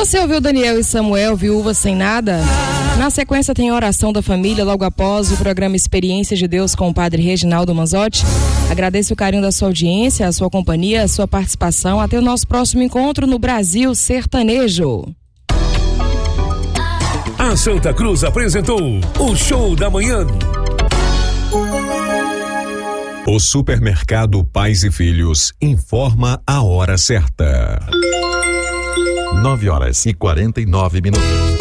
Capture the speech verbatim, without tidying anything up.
Você ouviu Daniel e Samuel, Viúva Sem Nada? Na sequência tem a oração da família logo após o programa Experiência de Deus com o Padre Reginaldo Manzotti. Agradeço o carinho da sua audiência, a sua companhia, a sua participação. Até o nosso próximo encontro no Brasil Sertanejo. A Santa Cruz apresentou o Show da Manhã. O Supermercado Pais e Filhos informa a hora certa. nove horas e quarenta e nove minutos.